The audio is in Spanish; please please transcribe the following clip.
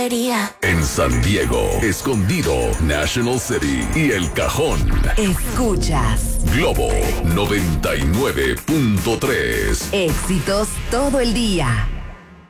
En San Diego, Escondido, National City y El Cajón. Escuchas Globo 99.3. éxitos todo el día.